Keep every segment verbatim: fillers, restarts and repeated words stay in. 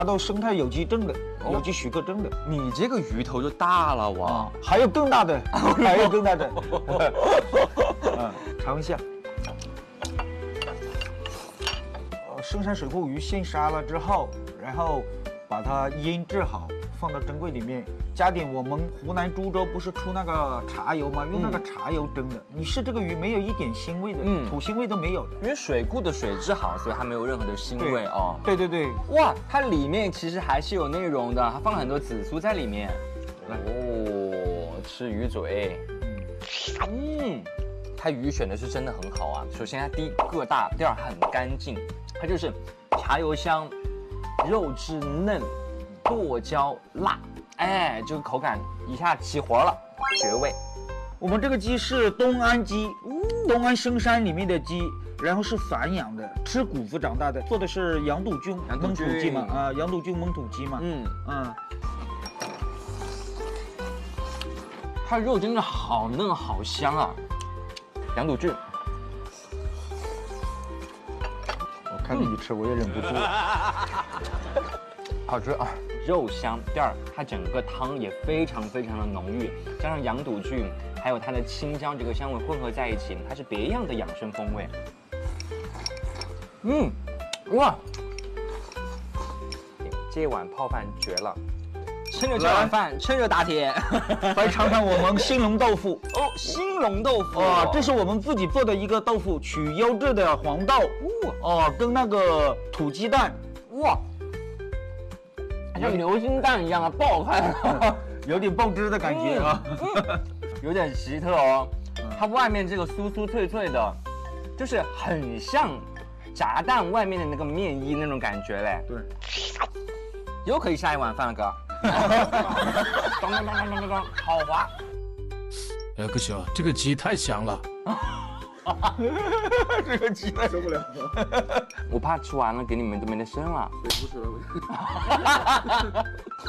拿到生态有机证的，有机许可证的。 你这个鱼头就大了哇！ 啊，还有更大的，还有更大的。嗯，尝一下。呃，生山水库鱼现杀了之后，然后把它腌制好，放到蒸柜里面，加点我们湖南株洲不是出那个茶油吗？用那个茶油蒸的。嗯、你试这个鱼没有一点腥味的，嗯，土腥味都没有的。 因为水库的水质好，所以它没有任何的腥味哦。 对对对， 哇，它里面其实还是有内容的，它放了很多紫苏在里面。哦，吃鱼嘴，嗯，它鱼选的是真的很好啊。首先它第一个大，第二很干净，它就是茶油香，肉质嫩，剁椒辣，哎，这个口感一下起活了，绝味。 我们这个鸡是东安鸡，东安生山里面的鸡，然后是散养的，吃谷子长大的，做的是羊肚菌焖土鸡嘛，啊，羊肚菌焖土鸡嘛，嗯嗯， 它肉真的好嫩好香啊，羊肚菌。 我看你吃，我也忍不住了。 好吃啊，肉香。第二，它整个汤也非常非常的浓郁，加上羊肚菌，还有它的青椒这个香味混合在一起，它是别样的养生风味。嗯，哇，这碗泡饭绝了！趁着这碗饭，趁热打铁， 来尝尝我们兴隆豆腐哦，兴隆豆腐啊，这是我们自己做的一个豆腐，取优质的黄豆哦，跟那个土鸡蛋， 哇。像流心蛋一样啊，爆开了， 有点爆汁的感觉啊， 嗯嗯、有点奇特哦。它外面这个酥酥脆脆的，就是很像炸蛋外面的那个面衣那种感觉嘞。 对， 又可以下一碗饭了，哥。当当当当当当，好滑。 哎，不行，这个鸡太香了。 这个鸡太受不了， 我怕吃完了给你们都没得生了。 对，不吃了。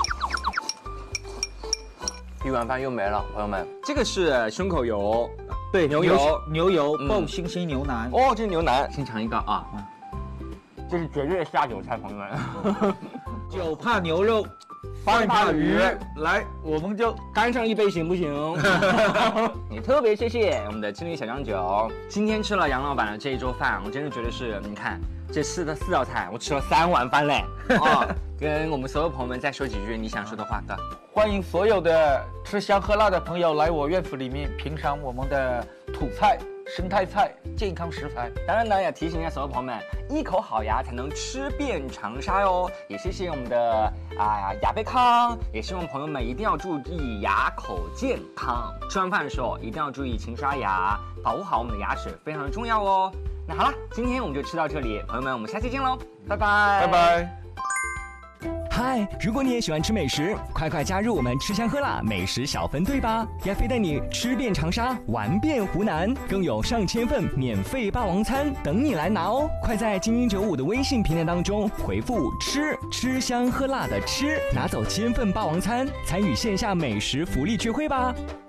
一碗饭又没了，朋友们，这个是胸口油， 对， 牛油， 牛油爆新鲜牛腩。 哦，这是牛腩，先尝一个啊，这是绝对的下酒菜，朋友们。 酒怕牛肉。饭怕鱼，来，我们就干上一杯行不行？也特别谢谢我们的青绿小酱酒。今天吃了杨老板的这一桌饭，我真的觉得是，你看这四的四道菜，我吃了三碗饭嘞。啊，跟我们所有朋友们再说几句你想说的话，哥。 欢迎所有的吃香喝辣的朋友来我院子里面品尝我们的土菜、生态菜、健康食材。 当然呢，也提醒一下所有朋友们，一口好牙才能吃遍长沙哟。也谢谢我们的啊牙贝康，也希望朋友们一定要注意牙口健康。吃完饭的时候一定要注意勤刷牙，保护好我们的牙齿，非常的重要哦。那好了，今天我们就吃到这里，朋友们，我们下期见喽，拜拜， 拜拜。 嗨，如果你也喜欢吃美食，快快加入我们吃香喝辣美食小分队吧！亚飞带你吃遍长沙，玩遍湖南，更有上千份免费霸王餐等你来拿哦！快在精英九五的微信平台当中回复“吃”，吃香喝辣的吃，拿走千份霸王餐，参与线下美食福利聚会吧！